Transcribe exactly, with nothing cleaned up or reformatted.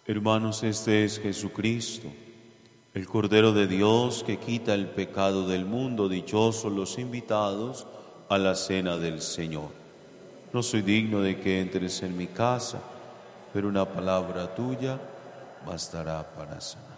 Hermanos, este es Jesucristo, el Cordero de Dios que quita el pecado del mundo. Dichosos los invitados a la cena del Señor. No soy digno de que entres en mi casa, pero una palabra tuya bastará para sanar.